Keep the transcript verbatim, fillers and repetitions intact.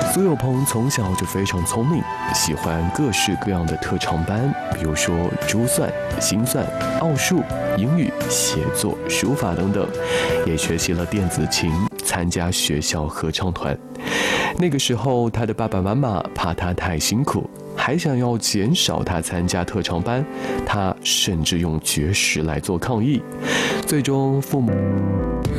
苏有朋从小就非常聪明，喜欢各式各样的特长班，比如说珠算、心算、奥数、英语、写作、书法等等，也学习了电子琴，参加学校合唱团。那个时候，他的爸爸妈妈怕他太辛苦，还想要减少他参加特长班，他甚至用绝食来做抗议。最终，父母